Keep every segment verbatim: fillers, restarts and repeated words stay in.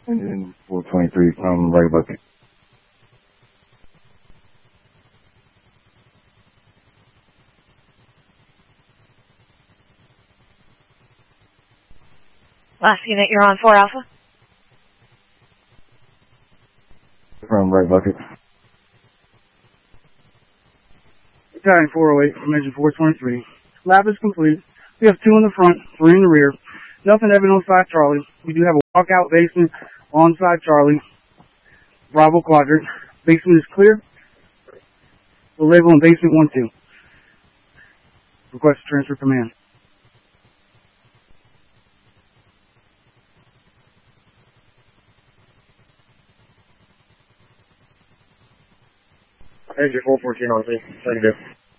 Engine four twenty-three from right bucket. Last unit, you're on four Alpha. From right bucket. Battalion four oh eight from engine four twenty-three. Lab is complete. We have two in the front, three in the rear. Nothing evident on side Charlie. We do have a walkout basement on side Charlie. Bravo quadrant. Basement is clear. We'll label in basement one two. Request transfer command. Engine four fourteen on three. How you do?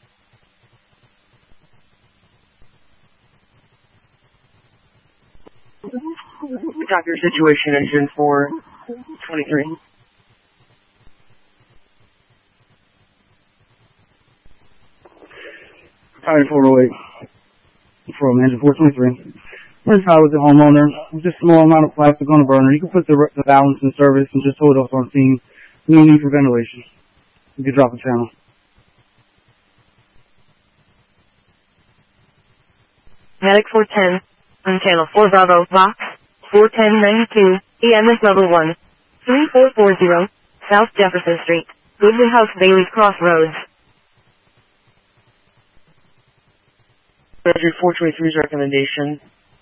Copy your situation, engine four twenty-three. Battalion four oh eight from engine four twenty-three. We're inside with the homeowner. Just a small amount of plastic on the burner. You can put the, the balance in service and just hold us on scene. No need for ventilation. You can drop the channel. Medic four ten, on channel four Bravo, Vox, four ten ninety-two, E M S level one, three four four zero, South Jefferson Street, Goodwin House, Bailey's Crossroads. Engine four twenty-three's recommendation.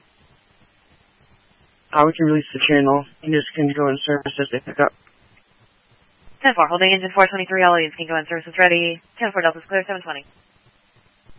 Uh, we can release the channel. You just can go in service as they pick up. ten four, holding engine four twenty-three, all leads can go in service ready. ten four Delta's clear, seven twenty.